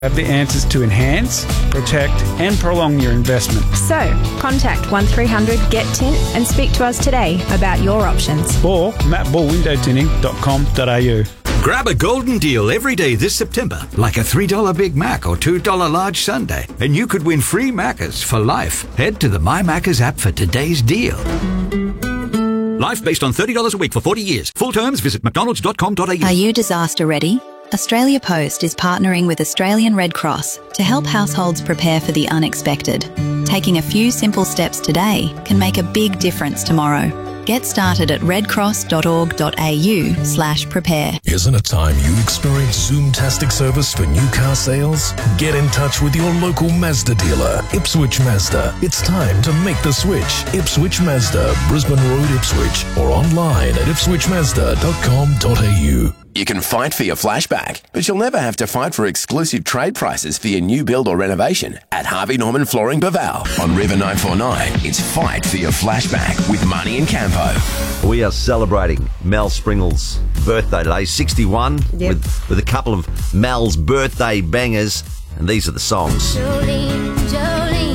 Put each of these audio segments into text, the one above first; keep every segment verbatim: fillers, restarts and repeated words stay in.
Have the answers to enhance, protect and prolong your investment. So, contact one three hundred get tint and speak to us today about your options. Or matt ball window tinting dot com dot a u. Grab a golden deal every day this September, like a three dollar Big Mac or two dollar large sundae, and you could win free Maccas for life. Head to the My Maccas app for today's deal. Life based on thirty dollars a week for forty years. Full terms, visit mcdonalds dot com dot a u. Are you disaster ready? Australia Post is partnering with Australian Red Cross to help households prepare for the unexpected. Taking a few simple steps today can make a big difference tomorrow. Get started at redcross dot org dot a u slash prepare. Isn't it time you experience Zoomtastic service for new car sales? Get in touch with your local Mazda dealer, Ipswich Mazda. It's time to make the switch. Ipswich Mazda, Brisbane Road, Ipswich, or online at ipswich mazda dot com dot a u. You can fight for your flashback, but you'll never have to fight for exclusive trade prices for your new build or renovation at Harvey Norman Flooring Baval. On River nine four nine, it's Fight for Your Flashback with Marnie and Campo. We are celebrating Mel Springle's birthday today, sixty-one, Yep. with, with a couple of Mel's birthday bangers, and these are the songs. Jolene, Jolene,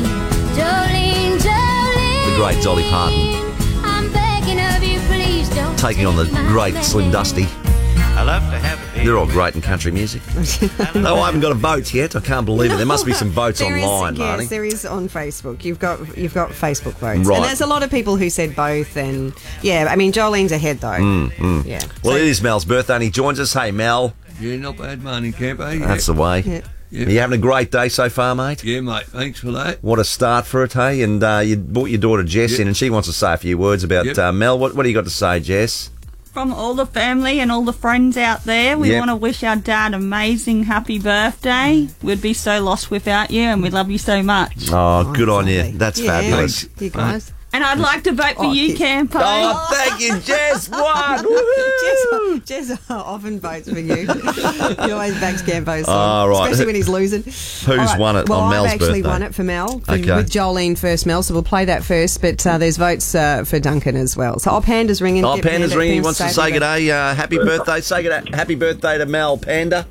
Jolene, Jolene. The great Dolly Parton I'm begging of you, please don't taking on the take my great baby. Slim Dusty. I love to have a They're all great in country music. No, I haven't got a vote yet. I can't believe it. There must be some votes There is- online, yes, Marnie. there is on Facebook. You've got you've got Facebook votes, Right. and there's a lot of people who said both. And yeah, I mean Jolene's ahead though. Mm, mm. Yeah. Well, So- it is Mel's birthday, and he joins us. Hey, Mel. Yeah, not bad, Marnie Campo. Yeah. That's the way. Yeah. Yeah. Are you having a great day so far, mate? Yeah, mate. Thanks for that. What a start for it, hey? And uh, you brought your daughter Jess Yep. in, and she wants to say a few words about Yep. uh, Mel. What, what do you got to say, Jess? From all the family and all the friends out there, we Yep. want to wish our dad amazing happy birthday. We'd be so lost without you, and we love you so much. Oh, good on you. lovely. That's Yeah. fabulous. You guys. And I'd like to vote for Oh, you, kids. Campo. Oh, thank you, Jess. One. Woohoo! Jez, Jez often votes for you. He always backs Campo's song, Oh, right. especially when he's losing. Who's won it well, on Mel's I've actually birthday? won it for Mel, for, Okay. with Jolene first, Mel, so we'll play that first, but uh, there's votes uh, for Duncan as well. So, oh, Panda's ringing. Oh, Get Panda's Panda- ringing. He Panda wants to say say happy good day. Uh, happy birthday. Say good day. Happy birthday to Mel, Panda.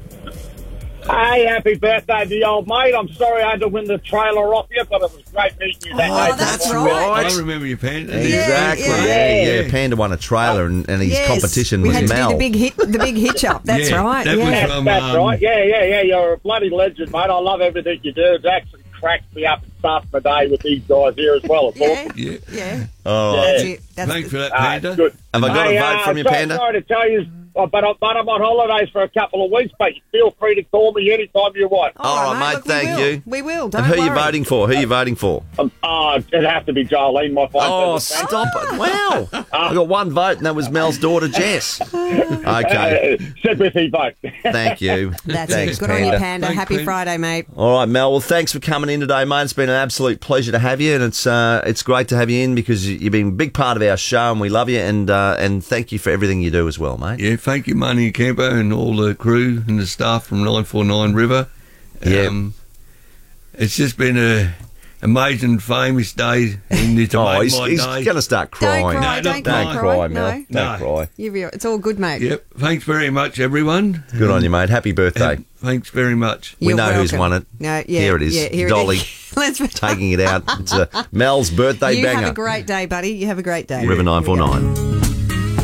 Hey, happy birthday to the old mate. I'm sorry I had to win the trailer off you, but it was great meeting you that Oh, day. that's right. I remember your pants. Exactly. yeah. Yeah, yeah. Panda won a trailer, and, and his Yes, competition we was had Mel. to do the big hit, the big hitch up. That's Yeah, right. that was yeah. That's, from, that's um, right. Yeah, yeah, yeah. You're a bloody legend, mate. I love everything you do. It actually cracks me up and starts my day with these guys here as well. Of course. Yeah, Yeah. yeah. Oh, That's Yeah. it. That's Thanks for that, Ah, Panda. good. have I got Hey, a vote uh, from you, so- Panda? Sorry to tell you, oh, but, I'm, but I'm on holidays for a couple of weeks, but feel free to call me anytime you want. All right, mate, look, we thank will. you. We will. Don't And who are you worry. voting for? Who are you voting for? Um, oh, it'd have to be Jolene, my fine. Oh, person. stop it. Wow. I got one vote, and that was Mel's daughter, Jess. Okay. Uh, sympathy vote. Thank you. That's Thanks, it. Good on you, Panda. Panda. Thanks, Happy Panda. Friday, mate. All right, Mel. Well, thanks for coming in today, mate. It's been an absolute pleasure to have you, and it's uh, it's great to have you in because you've been a big part of our show, and we love you, and uh, and thank you for everything you do as well, mate. Yeah, thank you, Marnie Campo, and all the crew and the staff from nine four nine River. Yeah. Um, it's just been a amazing, famous day, and it's Oh, made he's, my he's day. going to start crying. Don't cry. No, don't, don't cry, cry, Mel. No. Don't No. cry. You be- It's all good, mate. Yep. Thanks very much, everyone. Good on you, mate. Happy birthday. And thanks very much. We You're know who's welcome. won it. No, yeah, Here it is. Yeah, here Dolly it is. Let's taking it out. It's uh, Mel's birthday You banger. have a great day, buddy. You have a great day. River nine four nine.